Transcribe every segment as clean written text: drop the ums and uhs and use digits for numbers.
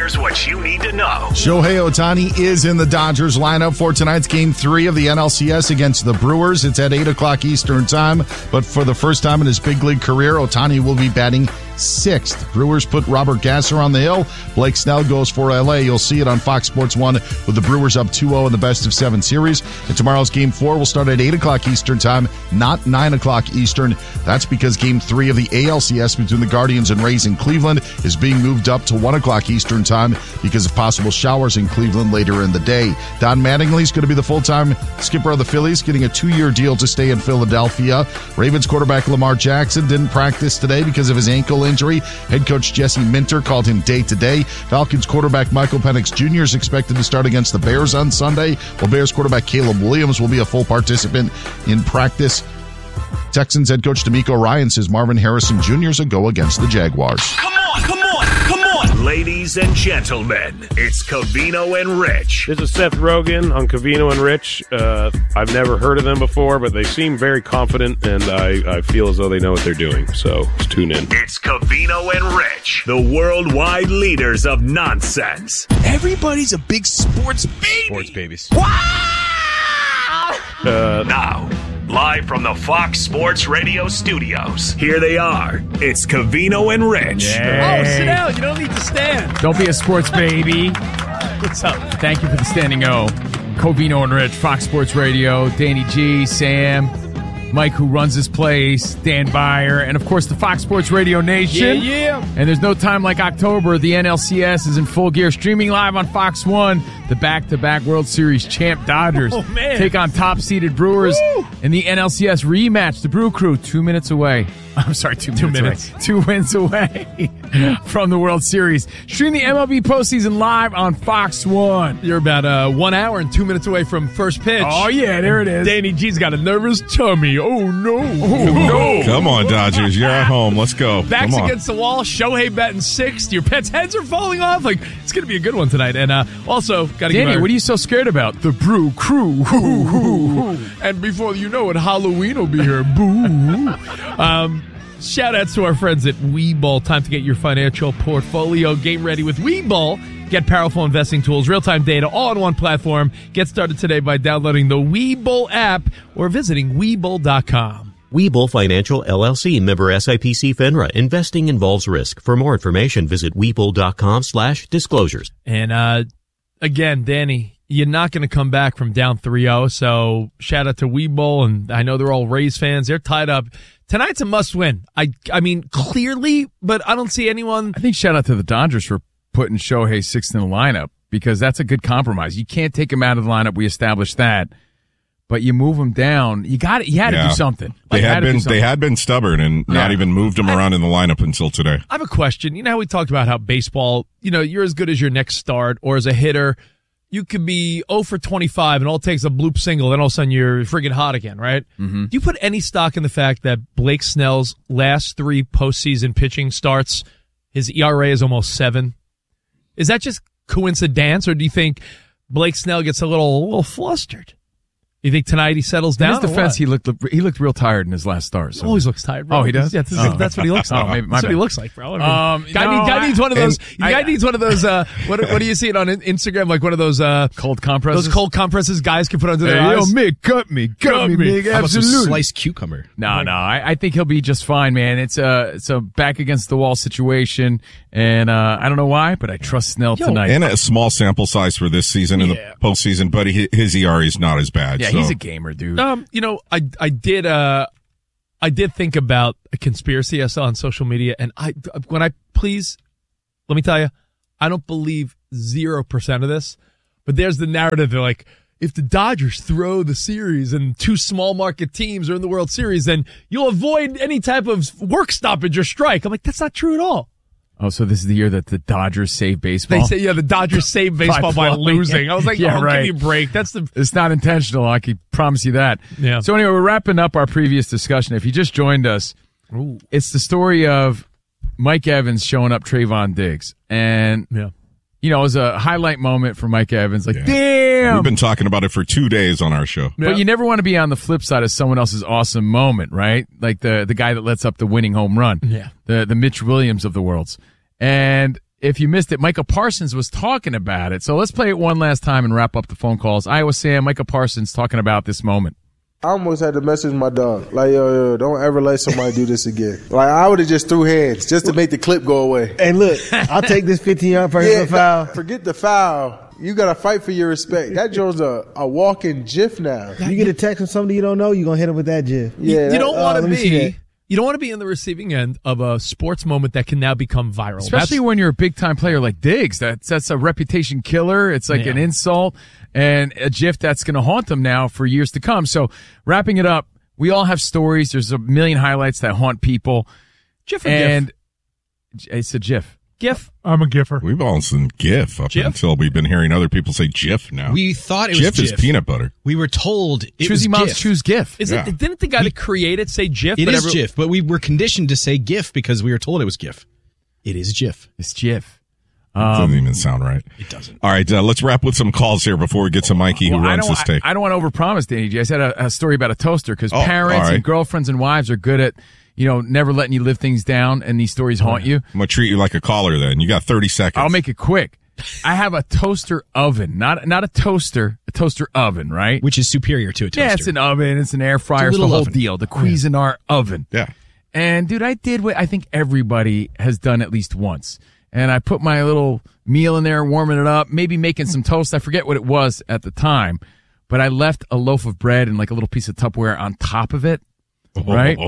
Here's what you need to know. Shohei Ohtani is in the Dodgers lineup for tonight's Game 3 of the NLCS against the Brewers. It's at 8 o'clock Eastern time, but for the first time in his big league career, Ohtani will be batting sixth. Brewers put Robert Gasser on the hill. Blake Snell goes for LA. You'll see it on Fox Sports 1 with the Brewers up 2-0 in the best-of-7 series. And tomorrow's Game 4 will start at 8 o'clock Eastern time, not 9 o'clock Eastern. That's because Game 3 of the ALCS between the Guardians and Rays in Cleveland is being moved up to 1 o'clock Eastern time because of possible showers in Cleveland later in the day. Don Mattingly's going to be the full-time skipper of the Phillies, getting a 2-year deal to stay in Philadelphia. Ravens quarterback Lamar Jackson didn't practice today because of his ankle injury. Head coach Jesse Minter called him day-to-day. Falcons quarterback Michael Penix Jr. is expected to start against the Bears on Sunday, while Bears quarterback Caleb Williams will be a full participant in practice. Texans head coach DeMeco Ryan says Marvin Harrison Jr. is a go against the Jaguars. Come on! Ladies and gentlemen, it's Covino and Rich. This is Seth Rogen on Covino and Rich. I've never heard of them before, but they seem very confident, and I feel as though they know what they're doing. So let's tune in. It's Covino and Rich, the worldwide leaders of nonsense. Everybody's a big sports baby. Sports babies. Wow! Now, live from the Fox Sports Radio studios, here they are. It's Covino and Rich. Oh, sit down. You don't need to stand. Don't be a sports baby. What's up? Thank you for the standing O. Covino and Rich, Fox Sports Radio, Danny G, Sam, Mike, who runs this place, Dan Byer, and of course the Fox Sports Radio Nation. Yeah. And there's no time like October. The NLCS is in full gear, streaming live on Fox 1. The back-to-back World Series champ Dodgers take on top-seeded Brewers in the NLCS rematch. The Brew Crew, 2 minutes away. I'm sorry, 2 minutes. 2 wins away from the World Series. Stream the MLB postseason live on Fox 1. You're about 1 hour and 2 minutes away from first pitch. Oh, yeah, there it is. Danny G's got a nervous tummy. Oh, no. no. Come on, Dodgers. You're at home. Let's go. Backs Come on. against the wall. Shohei batting sixth. Your pets' heads are falling off. Like, it's going to be a good one tonight. And also, got to Danny, what are you so scared about? The Brew Crew. And before you know it, Halloween will be here. Boo. Shout outs to our friends at Webull. Time to get your financial portfolio game ready with Webull. Get powerful investing tools, real-time data, all on one platform. Get started today by downloading the Webull app or visiting Webull.com. Webull Financial LLC, member SIPC FINRA. Investing involves risk. For more information, visit Webull.com/disclosures. And again, Danny, you're not going to come back from down 3-0, so shout out to Webull, and I know they're all Rays fans. They're tied up. Tonight's a must-win. I mean, clearly, but I don't see anyone. I think shout out to the Dodgers for putting Shohei sixth in the lineup because that's a good compromise. You can't take him out of the lineup. We established that. But you move him down. You had to do something. They had been stubborn and not even moved him around in the lineup until today. I have a question. You know how we talked about how baseball, you're as good as your next start, or as a hitter, you could be 0 for 25 and all it takes a bloop single, and all of a sudden you're friggin' hot again, right? Mm-hmm. Do you put any stock in the fact that Blake Snell's last 3 postseason pitching starts, his ERA is almost 7? Is that just coincidence, or do you think Blake Snell gets a little flustered? You think tonight he settles down? In his defense, he looked real tired in his last start. So. He always looks tired, bro. Oh, he does? Yeah, that's what he looks like. That's what he looks like, bro. Guy needs one of those. Guy needs one of those. What do you see it on Instagram? Like one of those cold compresses. Those cold compresses guys can put under their eyes. Yo, Mick, cut me, Mick. Absolutely. Sliced cucumber. No. I think he'll be just fine, man. It's a back against the wall situation, and I don't know why, but I trust Snell tonight. And a small sample size for this season in the postseason, but his ERA is not as bad. Yeah, he's a gamer, dude. I did think about a conspiracy I saw on social media, and let me tell you, I don't believe 0% of this, but there's the narrative. They're like, if the Dodgers throw the series and 2 small market teams are in the World Series, then you'll avoid any type of work stoppage or strike. I'm like, that's not true at all. Oh, so this is the year that the Dodgers save baseball? They say, the Dodgers save baseball by losing. I was like, right. Give me a break. It's not intentional. I can promise you that. Yeah. So anyway, we're wrapping up our previous discussion. If you just joined us, it's the story of Mike Evans showing up Trayvon Diggs. And, it was a highlight moment for Mike Evans. Like, damn! We've been talking about it for 2 days on our show. But you never want to be on the flip side of someone else's awesome moment, right? Like the guy that lets up the winning home run. Yeah. The Mitch Williams of the world. And if you missed it, Micah Parsons was talking about it. So let's play it one last time and wrap up the phone calls. Iowa Sam, Micah Parsons talking about this moment. I almost had to message my dog, like, yo, don't ever let somebody do this again. Like, I would have just threw hands just to make the clip go away. Hey, look, I'll take this 15-yard personal foul. Forget the foul. You got to fight for your respect. That Joe's a walking GIF now. You get a text from somebody you don't know, you're going to hit him with that GIF. Yeah, you don't want to be. You don't want to be in the receiving end of a sports moment that can now become viral. Especially when you're a big-time player like Diggs. That's a reputation killer. It's like an insult and a GIF that's going to haunt them now for years to come. So wrapping it up, we all have stories. There's a million highlights that haunt people. GIF or GIF? It's a GIF. GIF? I'm a GIFfer. We've all seen GIF up until we've been hearing other people say GIF now. We thought it was GIF. GIF is peanut butter. We were told it Choosy was moms GIF. choose GIF. Didn't the guy that created say GIF? It is GIF, but we were conditioned to say GIF because we were told it was GIF. It is GIF. It's GIF. Doesn't even sound right. It doesn't. All right, let's wrap with some calls here before we get to Mikey, who runs this take. I don't want to overpromise, Danny G. I said a story about a toaster because parents and girlfriends and wives are good at, never letting you live things down, and these stories haunt you. I'm going to treat you like a caller then. You got 30 seconds. I'll make it quick. I have a toaster oven, not a toaster, a toaster oven, right? Which is superior to a toaster. Yeah, it's an oven, it's an air fryer, it's the whole deal. The Cuisinart oven. Yeah. And, dude, I did what I think everybody has done at least once. And I put my little meal in there, warming it up, maybe making some toast. I forget what it was at the time. But I left a loaf of bread and like a little piece of Tupperware on top of it. Right?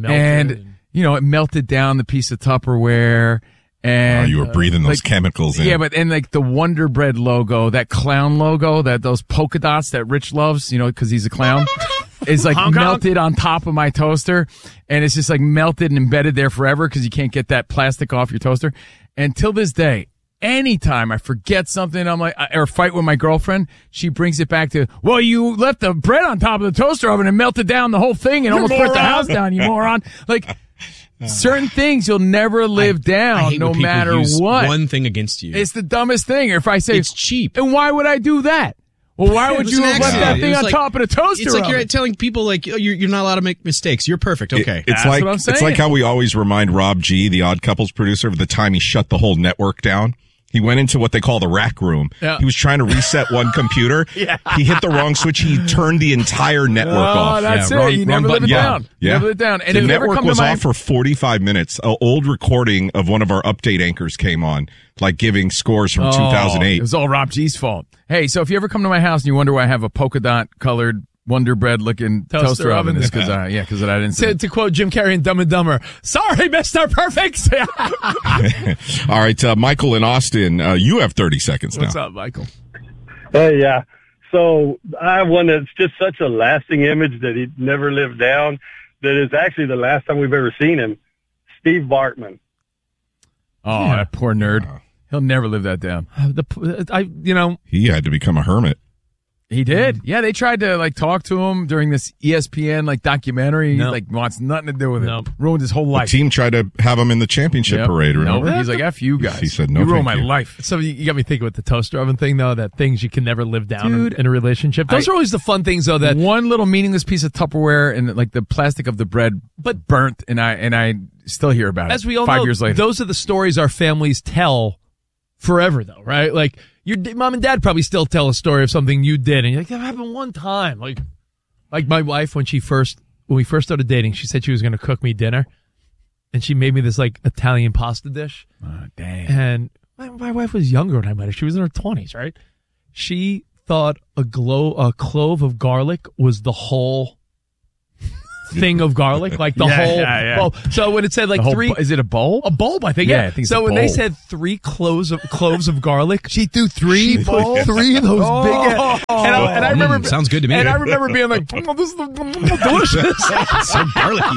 And, it melted down the piece of Tupperware. And you were breathing those chemicals in. Yeah, but and like the Wonder Bread logo, that clown logo, those polka dots that Rich loves, because he's a clown, is like melted on top of my toaster. And it's just like melted and embedded there forever because you can't get that plastic off your toaster. And till this day, anytime I forget something, I'm like, or fight with my girlfriend, she brings it back to, well, you left the bread on top of the toaster oven and melted down the whole thing and almost burnt the house down, you moron. Like, certain things you'll never live down no matter what. One thing against you. It's the dumbest thing. Or if I say it's cheap. And why would I do that? Well, why would you have left that thing on top of the toaster? It's like you're telling people like you're not allowed to make mistakes. You're perfect. Okay. It's like what I'm saying. It's like how we always remind Rob G, the Odd Couples producer, of the time he shut the whole network down. He went into what they call the rack room. Yeah. He was trying to reset one computer. Yeah. He hit the wrong switch. He turned the entire network off. Oh, that's it. You never live it down. Yeah. Never live it down. And the network was off for 45 minutes. An old recording of one of our update anchors came on, like giving scores from 2008. It was all Rob G's fault. Hey, so if you ever come to my house and you wonder why I have a polka dot colored Wonder Bread looking toaster oven, it's because I didn't. To quote Jim Carrey in Dumb and Dumber, sorry, Mr. Perfect. All right, Michael in Austin, you have 30 seconds now. What's up, Michael? Hey, yeah. So I have one that's just such a lasting image that he never lived down. That is actually the last time we've ever seen him. Steve Bartman. Oh, that poor nerd. He'll never live that down. He had to become a hermit. He did. Yeah, they tried to talk to him during this ESPN documentary. He wants nothing to do with it. Ruined his whole life. The team tried to have him in the championship parade, remember? He's like, F you guys. He said, no, you ruined my life. So you got me thinking with the toaster oven thing, though, that things you can never live down in a relationship. Those are always the fun things, though, that one little meaningless piece of Tupperware and the plastic of the bread burnt, and I still hear about it. As we all 5 know, years later. Those are the stories our families tell forever, though, right? Like, your mom and dad probably still tell a story of something you did, and you're like, that happened one time. Like my wife, when we first started dating, she said she was going to cook me dinner, and she made me this Italian pasta dish. Oh, dang. And my wife was younger when I met her. She was in her 20s, right? She thought a clove of garlic was the whole thing of garlic, like the whole bulb. So when it said three, is it a bulb? A bulb, I think. Yeah, I think so. When they said 3 cloves of garlic, she threw 3 bulbs, 3 of those big. And I remember sounds good to me. And I remember being like, "This is delicious." So garlicky.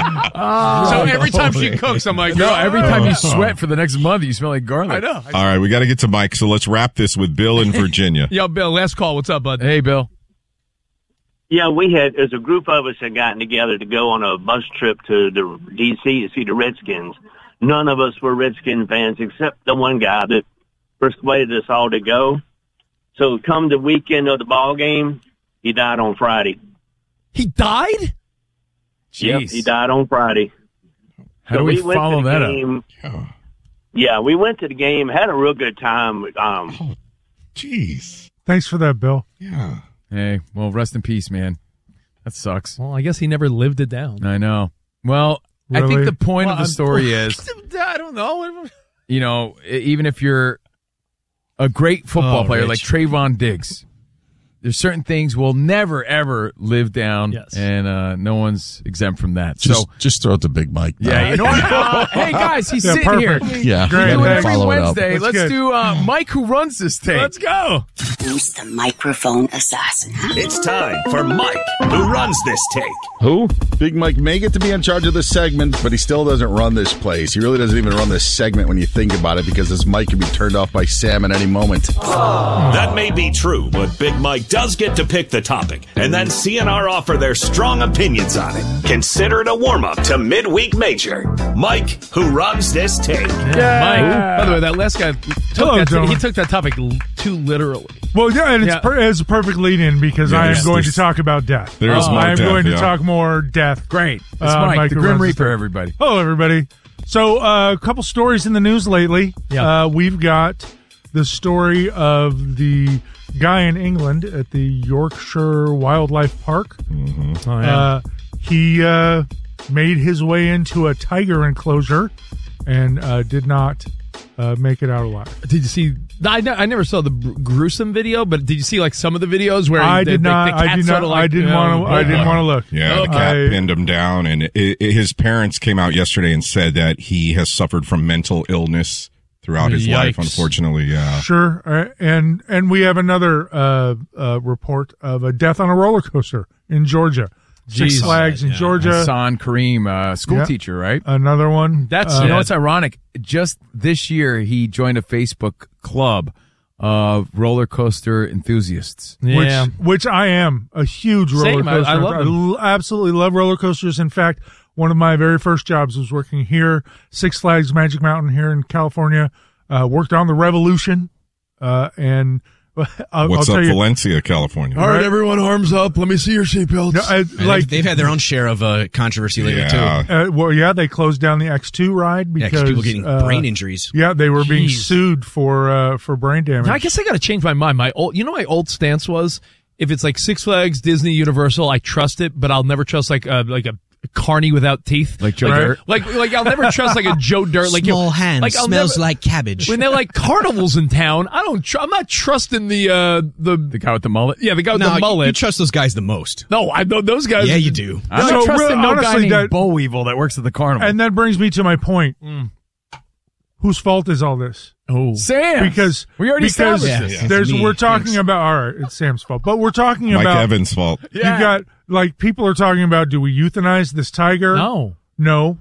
So every time she cooks, I'm like, no. Every time you sweat for the next month, you smell like garlic. I know. All right, we got to get to Mike, so let's wrap this with Bill in Virginia. Yo, Bill, last call. What's up, bud? Hey, Bill. Yeah, as a group of us had gotten together to go on a bus trip to the D.C. to see the Redskins. None of us were Redskin fans except the one guy that persuaded us all to go. So come the weekend of the ball game, he died on Friday. He died? Jeez. Yep, he died on Friday. How do we follow that up? Yeah, we went to the game, had a real good time. Jeez. Thanks for that, Bill. Yeah. Hey, well, rest in peace, man. That sucks. Well, I guess he never lived it down. I know. Well, I Really? think the point of the story is, I don't know. you know, even if you're a great football player Rich. like Trayvon Diggs, there's certain things we'll never, ever live down, and no one's exempt from that. Just throw it to Big Mike. now. Yeah, you know what? Hey, guys, he's sitting perfect. here. Yeah. Great. We do it every Follow it up. Wednesday. That's Let's good. do Mike, who runs this tape. Let's go. Who's the microphone assassin? It's time for Mike, who runs this take. Who? Big Mike may get to be in charge of this segment, but he still doesn't run this place. He really doesn't even run this segment when you think about it, because his mic can be turned off by Sam at any moment. That may be true, but Big Mike does get to pick the topic, and then CNR offer their strong opinions on it. Consider it a warm-up to Midweek Major. Mike, who runs this take. Mike. By the way, that last guy Hello, he gentlemen. took that topic too literally. Well, yeah, and it's a perfect lead-in because I am going to talk about death. There is more I am death, going to yeah. talk more death. Great. It's Mike, the who Grim runs this Reaper, thing. everybody. Hello, everybody. So, a couple stories in the news lately. Yeah. We've got the story of the guy in England at the Yorkshire Wildlife Park. Oh, yeah. He made his way into a tiger enclosure and did not make it out alive. Did you see? I never saw the gruesome video, but did you see like some of the videos where I the didn't want to look. Yeah, the cat pinned him down, and his parents came out yesterday and said that he has suffered from mental illness throughout his life, unfortunately. Yeah. Sure. And we have another report of a death on a roller coaster in Georgia. Six Flags in Georgia. Hassan Kareem, school teacher, right? Another one. That's you know, it's ironic. Just this year, he joined a Facebook club of roller coaster enthusiasts. Which I am a huge roller coaster. I love them. Absolutely love roller coasters. In fact, one of my very first jobs was working here, Six Flags Magic Mountain here in California. Worked on the Revolution, and I'll What's tell up, you, Valencia, California? All right, everyone, arms up. Let me see your seatbelts. No, they've had their own share of controversy lately too. They closed down the X2 ride because people getting brain injuries. Yeah, they were being sued for brain damage. I guess I got to change my mind. My old stance was, if it's like Six Flags, Disney, Universal, I trust it, but I'll never trust like a carny without teeth, like Joe Dirt. Like I'll never trust like a Joe Dirt. Like small hand like, smells like cabbage. When they're like carnivals in town, I'm not trusting the guy with the mullet. Yeah, the guy with the mullet. You trust those guys the most. No, I know those guys. Yeah, you do. I'm not trusting no guy named Bo Weevil that works at the carnival. And that brings me to my point. Whose fault is all this? Oh, Sam. Because we already established this. We're talking about. All right, it's Sam's fault, but we're talking Mike about Evans' fault. You got people are talking about. Do we euthanize this tiger? No.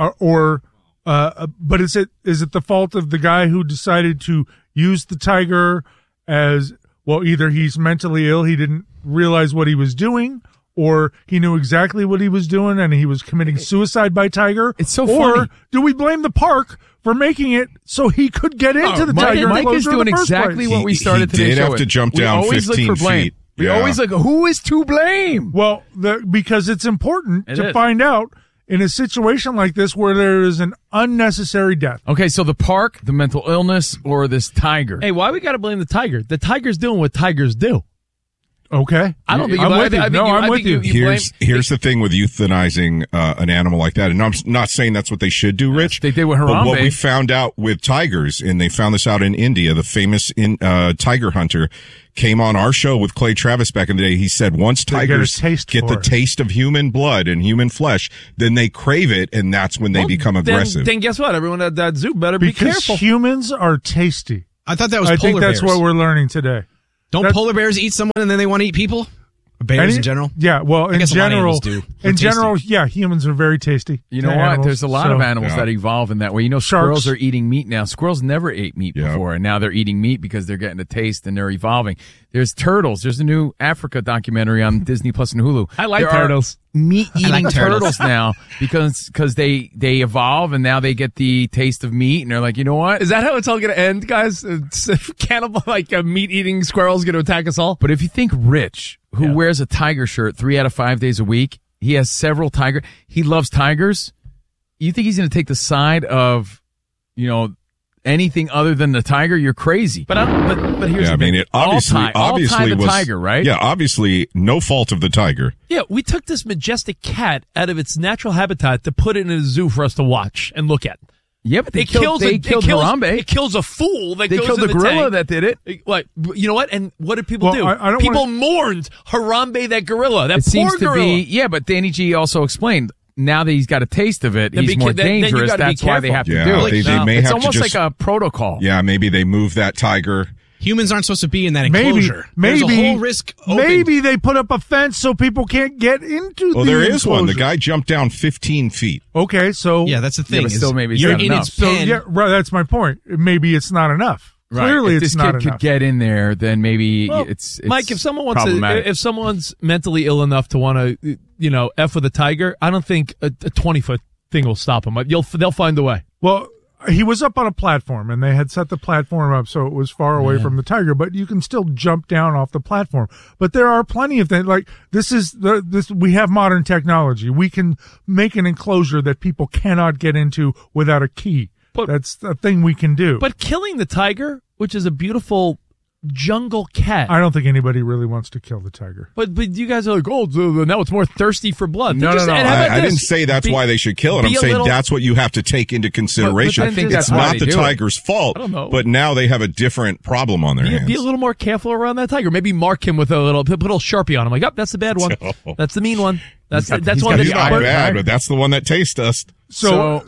But is it the fault of the guy who decided to use the tiger as well? Either he's mentally ill, he didn't realize what he was doing, or he knew exactly what he was doing and he was committing suicide by tiger. It's so or funny. do we blame the park for making it so he could get into the tiger? Mike is enclosure in doing the first exactly place? what we started He today's did show have with. to jump We down always look 15 for blame. feet. We Yeah. always look, who is to blame? Well, because it's important to find out in a situation like this where there is an unnecessary death. Okay, so the park, the mental illness, or this tiger? Hey, why we got to blame the tiger? The tiger's doing what tigers do. Okay. I don't think I'm you with you. I'm with you. Here's the thing with euthanizing an animal like that, and I'm not saying that's what they should do, Rich. They did with But Harambe. what we found out with tigers, and they found this out in India, the famous tiger hunter came on our show with Clay Travis back in the day. He said once tigers get the taste of human blood and human flesh, then they crave it, and that's when they become aggressive. Then guess what? Everyone at that zoo better be Because careful. humans are tasty. I thought that was I polar think that's bears. what we're learning today. Don't polar bears eat someone and then they want to eat people? Bears in general? Yeah, well, I in guess a lot of general, animals do. They're humans are very tasty. You know to what? animals, There's a lot of animals that evolve in that way. You know, Sharks. squirrels are eating meat now. Squirrels never ate meat before, and now they're eating meat because they're getting a taste and they're evolving. There's turtles. There's a new Africa documentary on Disney Plus and Hulu. I like There turtles. are meat-eating I like turtles. turtles now because they evolve and now they get the taste of meat and they're like, you know what? Is that how it's all going to end, guys? It's cannibal, like meat-eating squirrels going to attack us all? But if you think Rich, who wears a tiger shirt 3 out of 5 days a week, he has several tiger. He loves tigers. You think he's going to take the side of, anything other than the tiger, you're crazy. But here's the thing. It obviously all-time was tiger, right? Yeah, obviously no fault of the tiger. Yeah, we took this majestic cat out of its natural habitat to put it in a zoo for us to watch and look at. Yeah, but they killed Harambe. It kills a fool that goes killed in the the gorilla tank. that did it. What? You know what? And what did people do? People mourned Harambe, that gorilla. That poor gorilla. But Danny G also explained, now that he's got a taste of it, he's more dangerous. That's why they have to do it. They may it's have almost to just, like a protocol. Yeah, maybe they move that tiger. Humans aren't supposed to be in that enclosure. Maybe there's a whole risk. Maybe they put up a fence so people can't get into. Well, the there enclosure. is one. The guy jumped down 15 feet. Okay, so yeah, that's the thing. But still, maybe you're it's not in enough. its pen. So, yeah, right. That's my point. Maybe it's not enough. Right. Clearly, if it's this not kid enough. could get in there, then maybe it's Mike. If someone wants problematic. if someone's mentally ill enough to want to, F with a tiger, I don't think a 20-foot thing will stop them. They'll find a way. Well, he was up on a platform, and they had set the platform up so it was far away from the tiger, but you can still jump down off the platform. But there are plenty of things like this. We have modern technology. We can make an enclosure that people cannot get into without a key. That's a thing we can do. But killing the tiger, which is a beautiful jungle cat. I don't think anybody really wants to kill the tiger. But you guys are like, now it's more thirsty for blood. No. I didn't say that's why they should kill it. I'm saying that's what you have to take into consideration. I think it's not the tiger's fault, but now they have a different problem on their hands. Be a little more careful around that tiger. Maybe mark him with put a little Sharpie on him. Like, that's the bad one. That's the mean one. That's one that's not bad, but that's the one that taste tested. So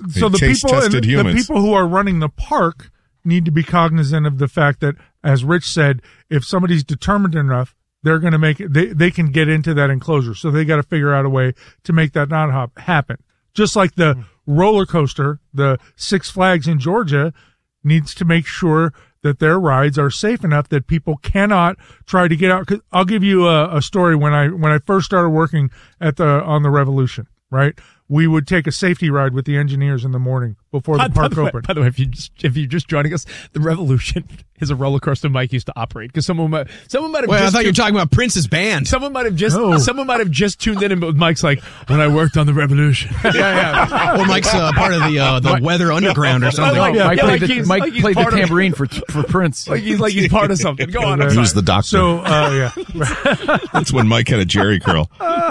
the people who are running the park need to be cognizant of the fact that, as Rich said, if somebody's determined enough, they're going to make it. They can get into that enclosure. So they got to figure out a way to make that not happen. Just like the roller coaster, the Six Flags in Georgia needs to make sure that their rides are safe enough that people cannot try to get out. 'Cause I'll give you a story. When I first started working on the Revolution, right? We would take a safety ride with the engineers in the morning before the park opened. By the way, if you're just joining us, the Revolution is a roller coaster Mike used to operate because someone might have. Well, I thought you were talking about Prince's band. Someone might have just tuned in, and Mike's like, when I worked on the Revolution. yeah. Well, Mike's part of the Weather Underground or something. Mike played the tambourine for Prince. Like he's part of something. Go on. He was the doctor. So yeah, that's when Mike had a Jerry curl.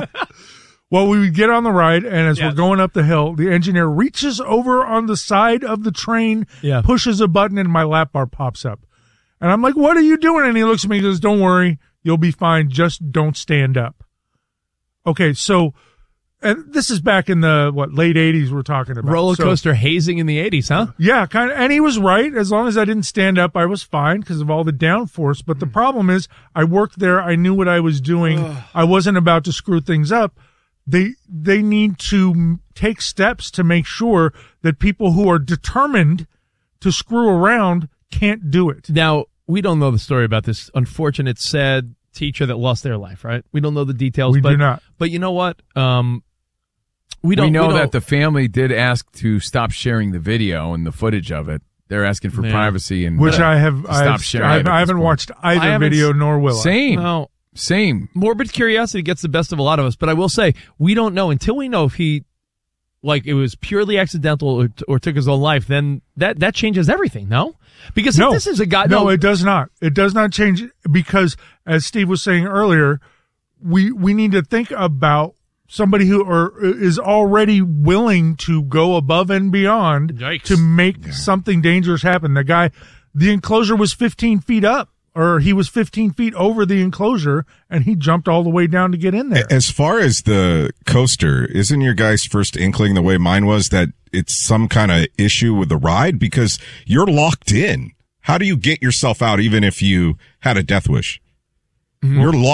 Well, we would get on the ride, and as we're going up the hill, the engineer reaches over on the side of the train, pushes a button, and my lap bar pops up. And I'm like, what are you doing? And he looks at me and goes, don't worry, you'll be fine. Just don't stand up. Okay, so and this is back in the, late 80s we're talking about. Roller coaster hazing in the 80s, huh? Yeah, kind of. And he was right. As long as I didn't stand up, I was fine because of all the downforce. But the problem is I worked there. I knew what I was doing. I wasn't about to screw things up. They need to take steps to make sure that people who are determined to screw around can't do it. Now, we don't know the story about this unfortunate, sad teacher that lost their life, right? We don't know the details. We do not. But you know what? We know that the family did ask to stop sharing the video and the footage of it. They're asking for privacy, and which I haven't watched either video, nor will I. Same. Morbid curiosity gets the best of a lot of us, but I will say we don't know until we know if he, it was purely accidental or took his own life. Then that changes everything. No, because if this is a guy. No, it does not. It does not change because, as Steve was saying earlier, we need to think about somebody who is already willing to go above and beyond to make something dangerous happen. The enclosure was 15 feet up. Or he was 15 feet over the enclosure, and he jumped all the way down to get in there. As far as the coaster, isn't your guys' first inkling the way mine was that it's some kind of issue with the ride? Because you're locked in. How do you get yourself out even if you had a death wish? You're locked